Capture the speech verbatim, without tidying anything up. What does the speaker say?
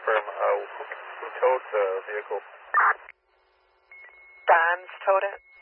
confirm, uh, who, who towed the vehicle? Don's towed it.